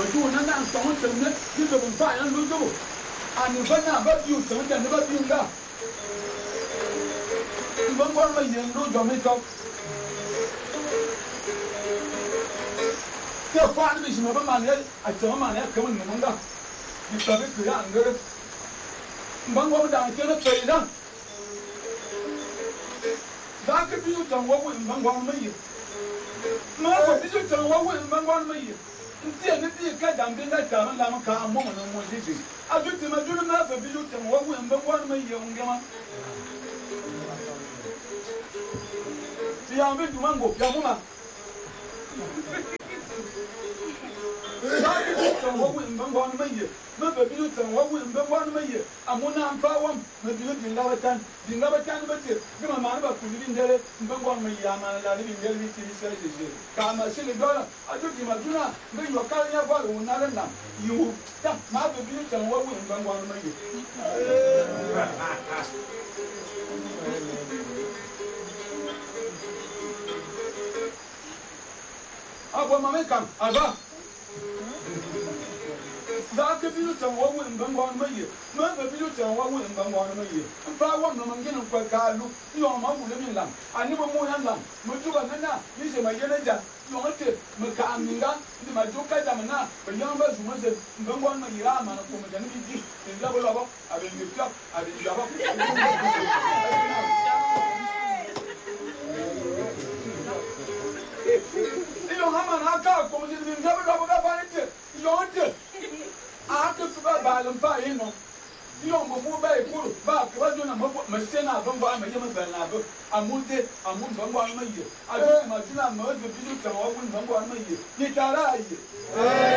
tu na na song chen ne ni de bon fa yan lu du ani ba na ba yu chen chen ba yu ga bon bon ma yin lu jo mi ko ya fa ni shi ma ba ma ne a chen ma ne ka mun mun ga ni ta be ku ya ngere bon bon da ke na pe da da ke bi yu chen wo wo bon bon ma yi ma ko bi yu chen wo wo bon bon ma yi nti ne bi ka dambe na ta ma la ma ka mo mo mo ji a ju ti ma ju na fa bi ju te mo wo en ba wo ma ye on gama ti ya be du mango ya mo ma sa bi ju te wo wo en ba wo ma ye ma fa bi ju te wo wo en ba wo ma ye amuna am fa wo ma bi ju la watan ba te bi ma ma ba ku ni ndere en ba wo ma ye ma la ni ndere ni ti se je ka ma se le dola a ju ti ma ju na be yo ka ya ba wo na le na you ta ma be bi ju te wo wo en ba wo ma ye abo ma me kam aba da ke bi ju te wo wo en ba wo ma ye ma be bi ju te wo wo en ba wo ma ye fa wo no man ginin kwa ka lu yo ma wu le min lam ani mo mo yan lam mo ju ba na ni se ma ye le ja yo te me ka aminga ni ma ju ka ja na ba yan ba zu mo se ba wo ma ye ra ma na ko mo ja ni bi ni la bo la bo a be ni ka a be la bo yo hama na ka ko mo ni bi la bo la bo ka fa ni te yo te a ke su ba ba lam fa yin no yo mo mo ba e kuru ba ke ba jo na mo se na ba ba ma ye ma ba na ba amunte amun ba ba ma ye a jo ma ju na ma zo bi ju ta wa kun ba ba ma ye ni ta ra ye